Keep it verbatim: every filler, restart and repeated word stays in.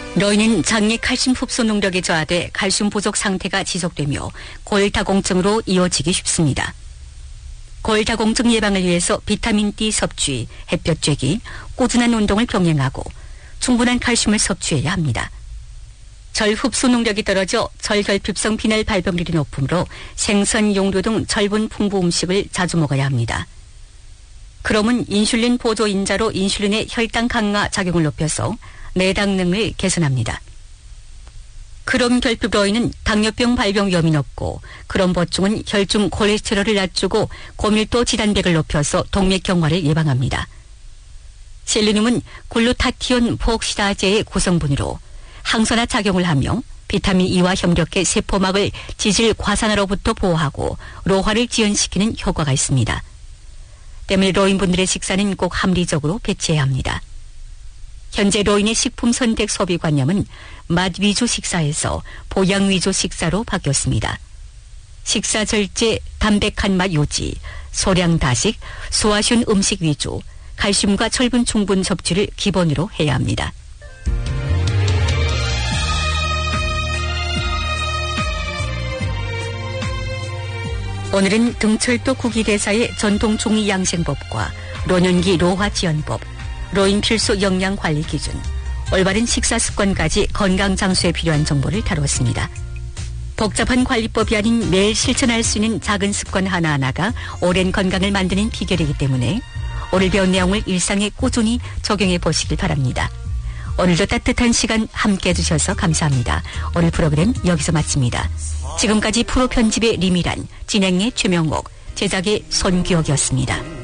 노인은 장기 칼슘 흡수 능력이 저하돼 칼슘 부족 상태가 지속되며 골다공증으로 이어지기 쉽습니다. 골다공증 예방을 위해서 비타민 D 섭취, 햇볕 쬐기, 꾸준한 운동을 병행하고 충분한 칼슘을 섭취해야 합니다. 절 흡수 능력이 떨어져 절결핍성 비늘 발병률이 높으므로 생선, 용류 등 철분 풍부 음식을 자주 먹어야 합니다. 크롬은 인슐린 보조 인자로 인슐린의 혈당 강화 작용을 높여서 내당능을 개선합니다. 크롬 결핍로인은 당뇨병 발병 위험이 높고 크롬 보충은 혈중 콜레스테롤을 낮추고 고밀도 지단백을 높여서 동맥경화를 예방합니다. 셀레늄은 글루타티온 포옥시다제의 구성분으로 항산화 작용을 하며 비타민 E와 협력해 세포막을 지질 과산화로부터 보호하고 노화를 지연시키는 효과가 있습니다. 때문에 노인분들의 식사는 꼭 합리적으로 배치해야 합니다. 현재 노인의 식품 선택 소비 관념은 맛 위주 식사에서 보양 위주 식사로 바뀌었습니다. 식사 절제, 담백한 맛 유지, 소량 다식, 소화쉬운 음식 위주, 칼슘과 철분 충분 섭취를 기본으로 해야 합니다. 오늘은 등철도 구기대사의 전통 중의 양생법과 노년기 노화 지연법, 노인 필수 영양 관리 기준, 올바른 식사 습관까지 건강 장수에 필요한 정보를 다루었습니다. 복잡한 관리법이 아닌 매일 실천할 수 있는 작은 습관 하나하나가 오랜 건강을 만드는 비결이기 때문에 오늘 배운 내용을 일상에 꾸준히 적용해 보시길 바랍니다. 오늘도 따뜻한 시간 함께 해주셔서 감사합니다. 오늘 프로그램 여기서 마칩니다. 지금까지 프로 편집의 리미란, 진행의 최명옥, 제작의 손기옥이었습니다.